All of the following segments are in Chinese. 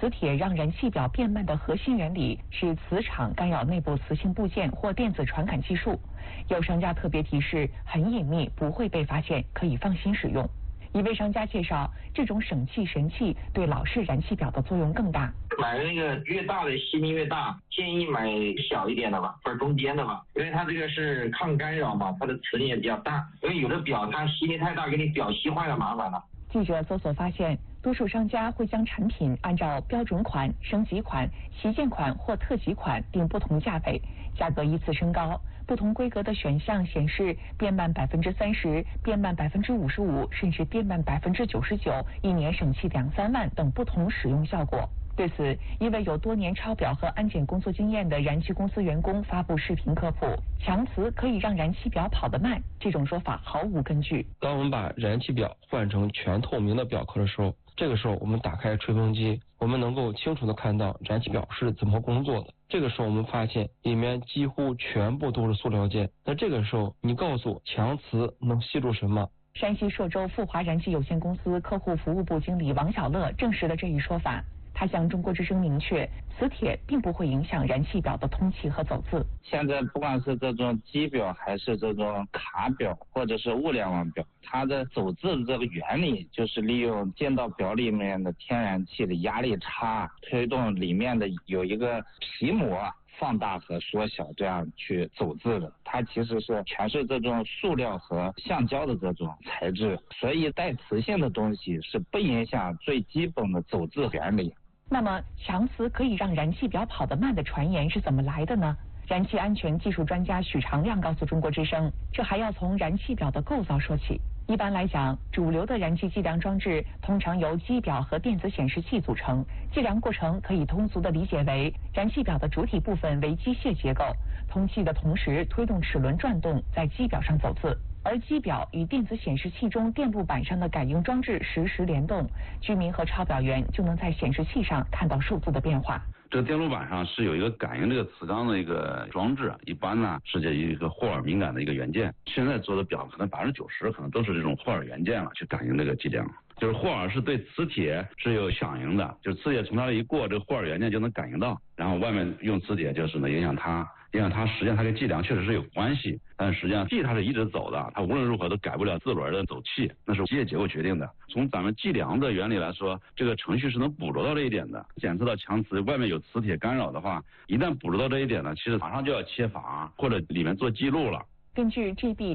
磁铁让燃气表变慢的核心原理是磁场干扰内部磁性部件或电子传感技术。有商家特别提示，很隐秘，不会被发现，可以放心使用。一位商家介绍，这种省气神器对老式燃气表的作用更大。 买那个越大的吸力越大，建议买小一点的吧，或者中间的吧，因为它这个是抗干扰嘛，它的磁力也比较大。因为有的表它吸力太大，给你表吸坏了麻烦了。 记者搜索发现，多数商家会将产品按照标准款、升级款、旗舰款或特级款定不同价位，价格依次升高。不同规格的选项显示变慢30%、变慢55%，甚至变慢99%，一年省气2-3万等不同使用效果。对此，一位有多年抄表和安检工作经验的燃气公司员工发布视频科普：强磁可以让燃气表跑得慢，这种说法毫无根据。 当我们把燃气表换成全透明的表壳的时候，这个时候我们打开吹风机，我们能够清楚地看到燃气表是怎么工作的。这个时候我们发现里面几乎全部都是塑料件。那这个时候你告诉我强磁能吸住什么？ 山西朔州富华燃气有限公司客户服务部经理王小乐证实了这一说法。他向中国之声明确，磁铁并不会影响燃气表的通气和走字。 现在不管是这种机表还是这种卡表或者是物联网表，它的走字的这个原理就是利用进到表里面的天然气的压力差，推动里面的有一个皮膜放大和缩小，这样去走字的。它其实是全是这种塑料和橡胶的这种材质，所以带磁性的东西是不影响最基本的走字原理。 那么强磁可以让燃气表跑得慢的传言是怎么来的呢？燃气安全技术专家许长亮告诉中国之声，这还要从燃气表的构造说起。一般来讲，主流的燃气计量装置通常由机表和电子显示器组成。计量过程可以通俗地理解为，燃气表的主体部分为机械结构，通气的同时推动齿轮转动，在机表上走字。而机表与电子显示器中电路板上的感应装置实时联动，居民和抄表员就能在显示器上看到数字的变化。 这个电路板上是有一个感应这个磁钢的一个装置，一般呢是这一个霍尔敏感的一个元件。现在做的表可能90%可能都是这种霍尔元件了，去感应这个计量。就是霍尔是对磁铁是有响应的，就是磁铁从那里一过，这个霍尔元件就能感应到，然后外面用磁铁就是呢影响它，实际上它跟计量确实是有关系，但实际上气它是一直走的，它无论如何都改不了自轮的走气，那是机械结构决定的。从咱们计量的原理来说，这个程序是能捕捉到这一点的。检测到强磁外面有磁铁干扰的话，一旦捕捉到这一点呢，其实马上就要切阀或者里面做记录了。 根据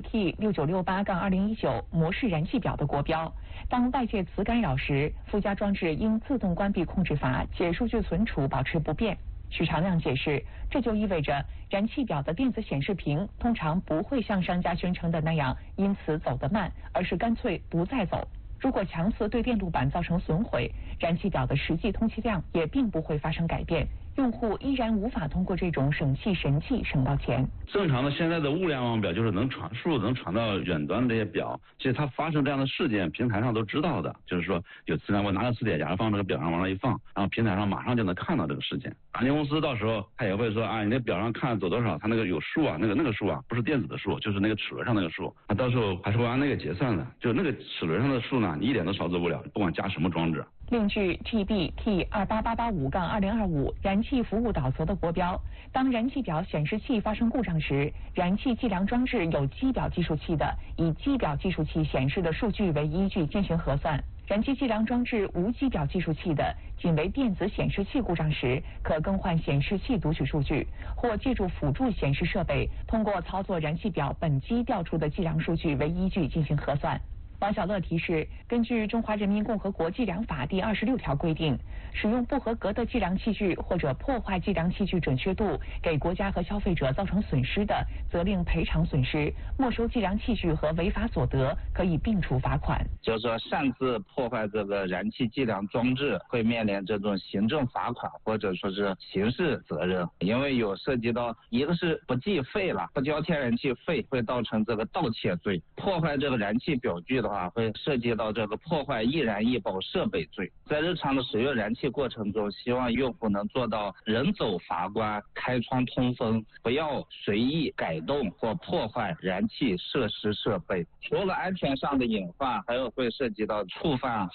GBT6968-2019 模式燃气表的国标，当外界磁干扰时，附加装置应自动关闭控制阀，且数据存储保持不变。许长亮解释，这就意味着燃气表的电子显示屏通常不会像商家宣称的那样因此走得慢，而是干脆不再走。如果强磁对电路板造成损毁，燃气表的实际通气量也并不会发生改变，用户依然无法通过这种省气神器省到钱。 正常的现在的物联网表就是能传输能传到远端的这些表，其实它发生这样的事件，平台上都知道的。就是说有磁感，我拿个磁铁夹放这个表上往那一放，然后平台上马上就能看到这个事件。安监公司到时候他也会说啊，你那表上看走多少，它那个有数啊，那个数啊，不是电子的数，就是那个齿轮上那个数，它到时候还是会按那个结算的，就那个齿轮上的数呢，你一点都少走不了，不管加什么装置。 另据 GBT28885-2025 燃气服务导则的国标，当燃气表显示器发生故障时，燃气计量装置有机表计数器的，以机表计数器显示的数据为依据进行核算；燃气计量装置无机表计数器的，仅为电子显示器故障时，可更换显示器读取数据，或借助辅助显示设备，通过操作燃气表本机调出的计量数据为依据进行核算。王小乐提示，根据《中华人民共和国计量法》第26条规定，使用不合格的计量器具或者破坏计量器具准确度，给国家和消费者造成损失的，责令赔偿损失，没收计量器具和违法所得，可以并处罚款。 就是说擅自破坏这个燃气计量装置，会面临这种行政罚款或者说是刑事责任，因为有涉及到一个是不计费了，不交天然气费，会造成这个盗窃罪；破坏这个燃气表具的话，会涉及到这个破坏易燃易爆设备罪。在日常的使用燃气过程中，希望用户能做到人走阀关、开窗通风，不要随意改动或破坏燃气设施设备。除了安全上的隐患，还有会涉及到触犯